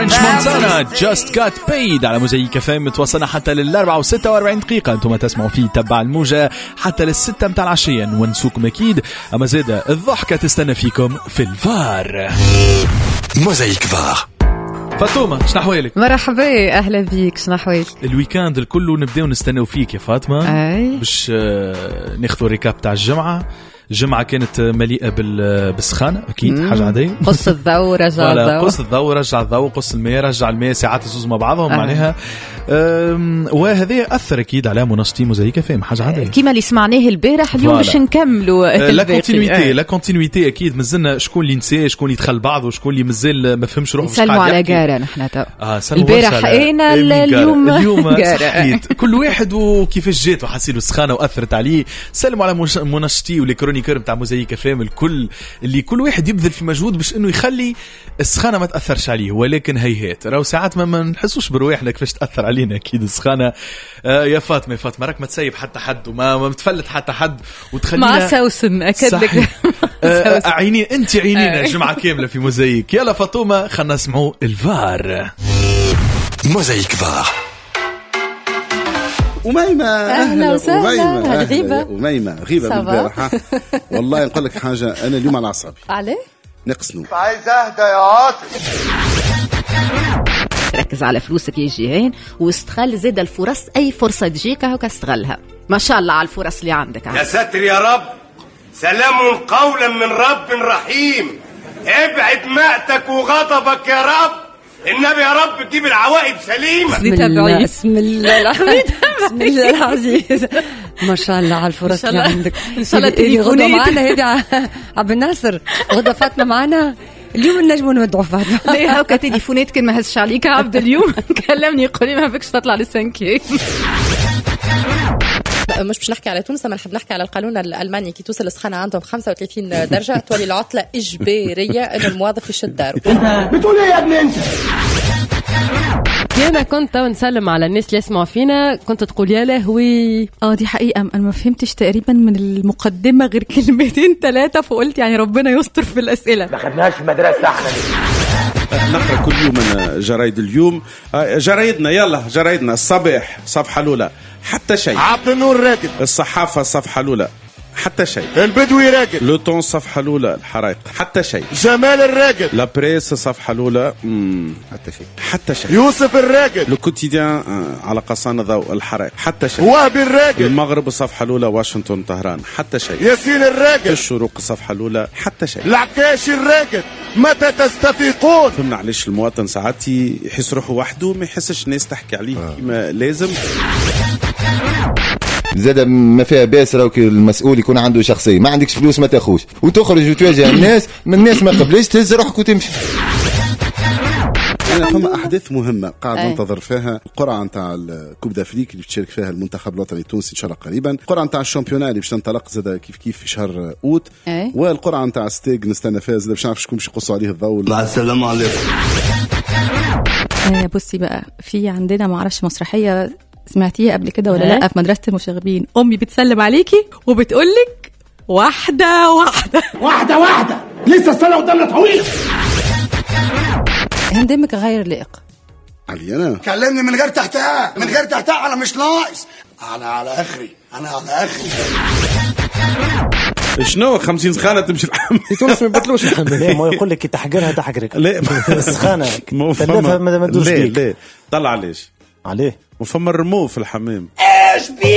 فرنش مونتانا جاست جات بيد على موزايك فام. متوصلنا حتى لل4 و46 دقيقة. انتم تسمعوا فيه تبع الموجة حتى لل6 متاع العشية. ونسوكم اكيد اما زيادة الضحكة تستنى فيكم في الفار. موزايك فار. فاطمة شنو أحوالك؟ مرحبا أهلا بيك. شنو أحوالك؟ الويكاند الكل نبداو نستناو فيك يا فاطمة. باش ناخذوا ريكاب تاع الجمعة. الجمعة كانت مليئة بالسخانة أكيد حاجة عادية. قص الضوء رجع الضوء، قص الضوء رجع الضوء، قص الماء رجع الماء، ساعات يزوز مع بعضهم معناها. وهذا أثر أكيد على منشطي موزايك فام حاجة عادية كيما اللي سمعناه البارح. اليوم باش نكملوا لا كونتينيتي أكيد. مازلنا شكون اللي نسى، شكون اللي دخل بعض، وشكون اللي مازال ما فهمش روحه. نسلموا على جارة نحن تو البارح أنا اليوم صحيت كل واحد وكيفاش جات وحسيلو السخانة وأثرت عليه. سلموا على منشطي والكرونيكور بتاع موزايك فام الكل، اللي كل واحد يبذل في مجهود باش انه يخلي السخانه ما تاثرش عليه. ولكن هيهات راهو ساعات ما نحسوش برواحنا كيفاش تاثر علينا اكيد السخانه. يا فاطمه راك ما تسيب حتى حد وما متفلت حتى حد وتخلينا مع سوسن اكد لك. عينين انت عينينا جمعه كامله في موزايك. يلا فاطمه خلينا نسمعوا الفار. موزايك فار. أميمة أهلا وسهلا. أميمة غيبة بالبارحة. والله نقول لك حاجة، أنا اليوم على أعصابي. عليه؟ نقص نوم. عايز أهدى يا عاطف. ركز على فلوسك يا جيهان واستغل زيد الفرص. أي فرصة تجيك هكا استغلها. ما شاء الله على الفرص اللي عندك. يا ساتر يا رب. سلام قولا من رب رحيم. ابعد مقتك وغضبك يا رب. النبي يا رب تجيب العواقب سليمة. بسم الله العزيز. ما شاء الله على الفرص اللي عندك. إن شاء الله تليفونات معنا. هذه عبد الناصر غدا فاطمة معنا اليوم. النجم نودعوا فاطمة. ليه هكا تليفونات كان ما هزش عليك عبد اليوم كلمني يقول لي ما بكش تطلع للسنكي. مش باش نحكي على تونس، ما نحب نحكي على القانون الألماني. كي توصل السخانة عندهم 35 درجة تولي العطلة إجبارية إن الموظف يشد داره. انت بتقول ايه يا ابني انت؟ أنا كنت نسلم على الناس اللي يسمعوا فينا، كنت تقول يا لهوي. دي حقيقة أنا ما فهمتش تقريبا من المقدمة غير كلمتين 3، فقلت يعني ربنا يستر في الأسئلة. ما خدناش في مدرسة احنا نقرأ كل يوم من جرايد اليوم. جرايدنا يلا جرايدنا. الصباح صفحة الأولى حتى شيء. عبد النور راكد. الصحافة الصفحة الأولى حتى شيء. البدوي راكد. لو طون الصفحة الأولى الحرائق حتى شيء. جمال الراكد. لا بريس الصفحة الأولى حتى شيء. حتى شيء. يوسف الراكد. لو كوتيديان على قصان ضوء الحرائق حتى شيء. وهبي الراكد. المغرب الصفحة الأولى واشنطن طهران حتى شيء. ياسين الراكد. الشروق الصفحة الأولى حتى شيء. العكاش الراكد. متى تستفيقون؟ فهمنا علاش المواطن ساعات يحس روحه وحده ما يحسش الناس تحكي عليه كما لازم. زاد ما فيها باس راوك المسؤول يكون عنده شخصية. ما عندكش فلوس ما تاخوش وتخرج وتواجه الناس من الناس ما قبلش تهز روحك وتمشي. أنا فما أحداث مهمة قاعد ننتظر فيها. القرعة نتاع الكوب دافريك اللي بتشارك فيها المنتخب الوطني التونسي إن شاء الله قريبا. القرعة نتاع الشامبيونات اللي باش تنطلق زاد كيف في شهر أوت. والقرعة نتاع ستيج نستنى فيها زاد باش نعرف شكون باش يقصوا عليه الضوء. مع السلامة عليكم. بصي بقى في عندنا ما اعرفش مسرحية سمعتيها قبل كده ولا لا؟ في مدرسة المشاغبين أمي بتسلم عليكي وبتقولك واحدة واحدة واحدة واحدة. لسه السنة قدامنا طويلة. هندمك غير لائق علي أنا كلمني من غير تحتها. من غير تحتها أنا مش ناقص. أنا على آخري. أنا على آخري. شنو 50 سخانة تمشي الحمام في تونس ما يبطلوش الحمام. لا ما يقول لك تحقرها تحقرك. لا السخانة ثلاثة ما تدوش بيك. لا طلع عليه عليه وفما الرمو في الحمام. ايش بي